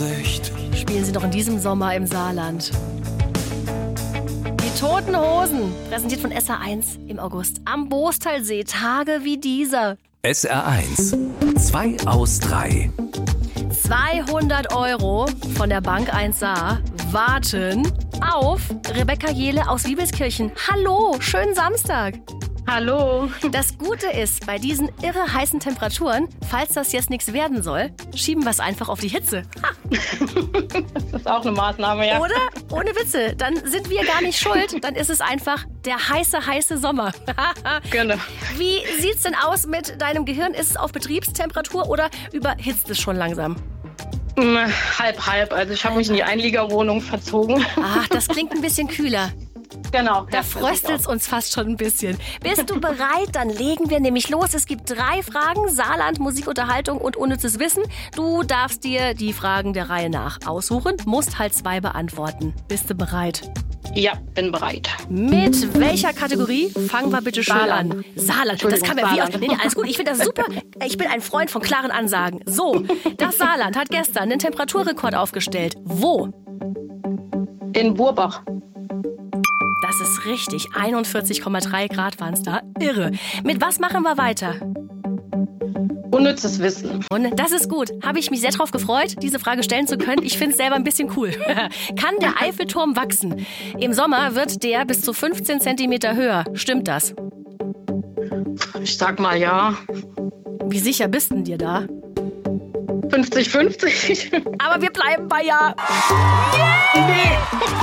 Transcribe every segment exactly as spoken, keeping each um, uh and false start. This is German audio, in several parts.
Gesicht. Spielen sie noch in diesem Sommer im Saarland. Die Toten Hosen, präsentiert von S R eins im August am Boostalsee. Tage wie dieser. S R eins. Zwei aus drei. zweihundert Euro von der Bank eins Saar warten auf Rebecca Jehle aus Wiebelskirchen. Hallo, schönen Samstag. Hallo. Das Gute ist, bei diesen irre heißen Temperaturen, falls das jetzt nichts werden soll, schieben wir es einfach auf die Hitze. Ha. Das ist auch eine Maßnahme, ja. Oder? Ohne Witze. Dann sind wir gar nicht schuld. Dann ist es einfach der heiße, heiße Sommer. Genau. Wie sieht's denn aus mit deinem Gehirn? Ist es auf Betriebstemperatur oder überhitzt es schon langsam? Halb, halb. Also ich habe mich in die Einliegerwohnung verzogen. Ach, das klingt ein bisschen kühler. Genau. Da fröstelt's uns fast schon ein bisschen. Bist du bereit? Dann legen wir nämlich los. Es gibt drei Fragen. Saarland, Musik, Unterhaltung und unnützes Wissen. Du darfst dir die Fragen der Reihe nach aussuchen, musst halt zwei beantworten. Bist du bereit? Ja, bin bereit. Mit welcher Kategorie? Fangen wir bitte schön Saarland. an. Saarland, das kann man wie aus. Nee, nee, alles gut. Ich finde das super. Ich bin ein Freund von klaren Ansagen. So, das Saarland hat gestern einen Temperaturrekord aufgestellt. Wo? In Burbach. Das ist richtig. einundvierzig Komma drei Grad waren es da. Irre. Mit was machen wir weiter? Unnützes Wissen. Und das ist gut. Habe ich mich sehr drauf gefreut, diese Frage stellen zu können. Ich finde es selber ein bisschen cool. Kann der Eiffelturm wachsen? Im Sommer wird der bis zu fünfzehn Zentimeter höher. Stimmt das? Ich sag mal ja. Wie sicher bist denn dir da? fünfzig fünfzig. Aber wir bleiben bei ja. Nee.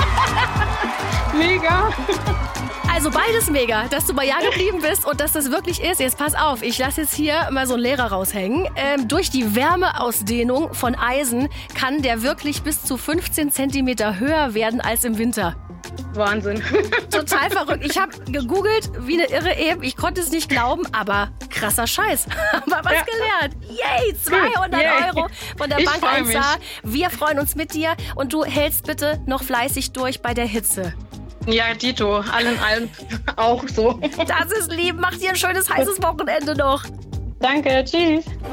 Mega. Also beides mega, dass du bei ja geblieben bist und dass das wirklich ist. Jetzt pass auf, ich lasse jetzt hier mal so einen Lehrer raushängen. Ähm, durch die Wärmeausdehnung von Eisen kann der wirklich bis zu fünfzehn Zentimeter höher werden als im Winter. Wahnsinn. Total verrückt. Ich habe gegoogelt, wie eine Irre eben. Ich konnte es nicht glauben, aber krasser Scheiß. Haben wir was Ja. gelernt. Yay, zweihundert Yay. Euro von der Ich Bank freu eins Saar. mich. Wir freuen uns mit dir und du hältst bitte noch fleißig durch bei der Hitze. Ja, Dito. Allen in allem auch so. Das ist lieb. Mach dir ein schönes, heißes Wochenende noch. Danke. Tschüss.